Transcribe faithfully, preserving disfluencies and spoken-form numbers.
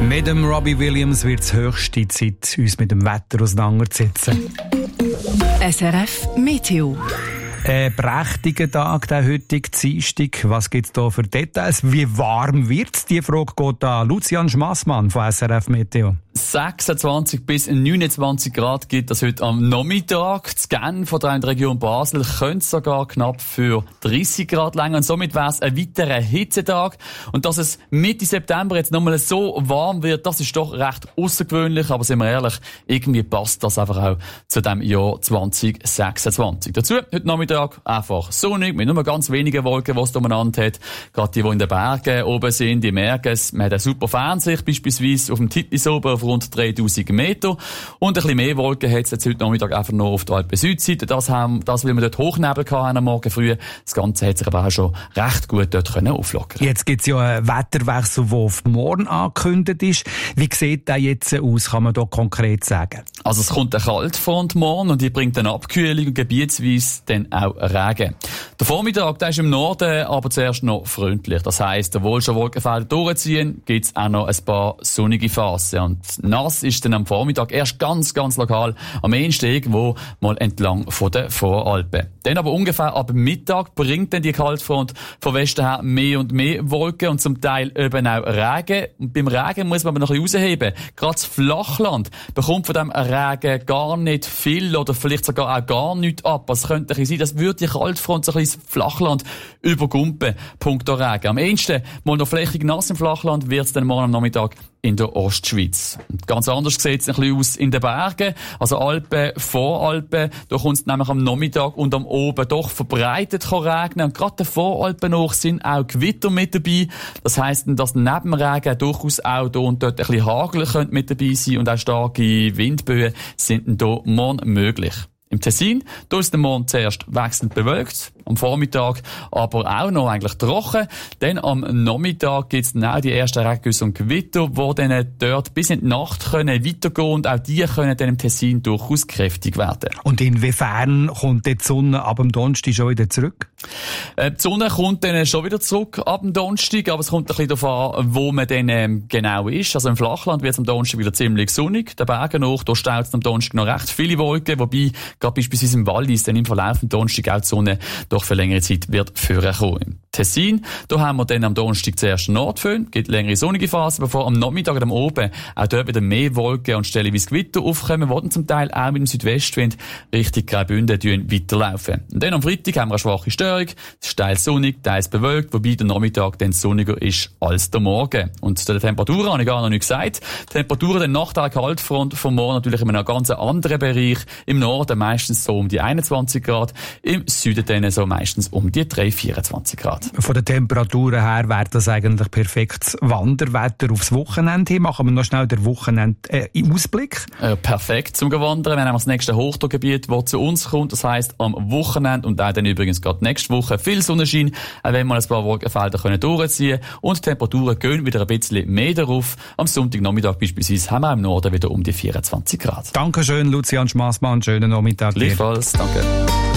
Mit dem Robbie Williams wird es höchste Zeit, uns mit dem Wetter auseinanderzusetzen. S R F Meteo. Ein prächtiger Tag, der heutige Dienstag. Was gibt es da für Details? Wie warm wird es? Die Frage geht an Lucian Schmassmann von S R F Meteo. sechsundzwanzig bis neunundzwanzig Grad gibt es heute am Nachmittag. Das Genf von der Region Basel könnte sogar knapp für dreißig Grad länger. Und somit wäre es ein weiterer Hitzetag. Und dass es Mitte September jetzt nochmal so warm wird, das ist doch recht außergewöhnlich. Aber sind wir ehrlich, irgendwie passt das einfach auch zu dem Jahr zwanzig sechsundzwanzig. Dazu heute Nachmittag einfach sonnig, mit nur ganz wenigen Wolken, die es umeinander hat. Gerade die, die in den Bergen oben sind, die merken es. Man hat eine super Fernsicht, beispielsweise auf dem Titlis oben auf rund dreitausend Meter. Und ein bisschen mehr Wolken hat es jetzt heute Nachmittag einfach noch auf der Alpen-Südseite. Das haben, das, weil wir dort Hochnebel hatten am Morgen früh. Das Ganze hat sich aber auch schon recht gut dort können auflockern. Jetzt gibt es ja einen Wetterwechsel, der auf morgen angekündigt ist. Wie sieht der jetzt aus? Kann man da konkret sagen? Also es kommt eine Kaltfront morgen und die bringt dann Abkühlung und gebietsweise dann auch Regen. Der Vormittag, der ist im Norden aber zuerst noch freundlich. Das heisst, obwohl schon Wolkenfelder durchziehen, gibt es auch noch ein paar sonnige Phasen. Und nass ist dann am Vormittag erst ganz, ganz lokal am ehesten irgendwo mal entlang von den Voralpen. Dann aber ungefähr ab Mittag bringt dann die Kaltfront von Westen her mehr und mehr Wolken und zum Teil eben auch Regen. Und beim Regen muss man aber noch ein bisschen rausheben. Gerade das Flachland bekommt von dem Regen gar nicht viel oder vielleicht sogar auch gar nichts ab. Es könnte ein bisschen sein, das würde die Kaltfront so ein bisschen das Flachland übergumpen. Punkto Regen. Am ehesten mal noch flächig nass im Flachland wird es dann morgen am Nachmittag in der Ostschweiz. Und ganz anders sieht es ein bisschen aus in den Bergen. Also Alpen, Voralpen, da kommt es nämlich am Nachmittag und am Oben doch verbreitet regnen. Und gerade den Voralpen noch sind auch Gewitter mit dabei. Das heisst, dass neben Regen durchaus auch da und dort ein bisschen Hagel könnte mit dabei sein und auch starke Windböen sind da morgen möglich. Im Tessin, da ist der Mond zuerst wechselnd bewölkt, am Vormittag aber auch noch eigentlich trocken. Dann am Nachmittag gibt es dann auch die ersten Regengüsse und Gewitter, die dann dort bis in die Nacht können weitergehen und auch die können dann im Tessin durchaus kräftig werden. Und inwiefern kommt die Sonne ab dem Donnerstag schon wieder zurück? Äh, die Sonne kommt dann schon wieder zurück ab dem Donnerstag, aber es kommt ein bisschen darauf an, wo man dann ähm, genau ist. Also im Flachland wird es am Donnerstag wieder ziemlich sonnig. Der Bergen hoch, da staut es am Donnerstag noch recht viele Wolken, wobei gerade beispielsweise im Wallis dann im Verlauf des Donnerstag auch die Sonne doch für längere Zeit wird vorkommen. Im Tessin, da haben wir dann am Donnerstag zuerst Nordföhn, gibt längere sonnige Phasen, bevor am Nachmittag und am Oben auch dort wieder mehr Wolken und stellenweise Gewitter aufkommen, die dann zum Teil auch mit dem Südwestwind Richtung Graubünden weiterlaufen. Und dann am Freitag haben wir eine schwache Störung, es ist teils sonnig, teils bewölkt, wobei der Nachmittag dann sonniger ist als der Morgen. Und zu den Temperaturen habe ich gar noch nicht gesagt. Die Temperaturen dann nach der Kaltfront vom Morgen natürlich in einem ganz anderen Bereich. Im Norden meistens so um die einundzwanzig Grad, im Süden dann so meistens um die drei, vierundzwanzig Grad. Von den Temperaturen her wäre das eigentlich perfektes Wanderwetter aufs Wochenende hin. Machen wir noch schnell den Wochenende-Ausblick. Äh, perfekt zum Gewandern. Wir haben das nächste Hochdruckgebiet, das zu uns kommt. Das heisst, am Wochenende und auch dann übrigens gerade nächste Woche viel Sonnenschein, auch wenn wir ein paar Wolkenfelder können durchziehen und die Temperaturen gehen wieder ein bisschen mehr darauf. Am Sonntagnachmittag beispielsweise haben wir im Norden wieder um die vierundzwanzig Grad. Dankeschön, Lucian Schmassmann. Schönen Nachmittag. Gleichfalls, danke.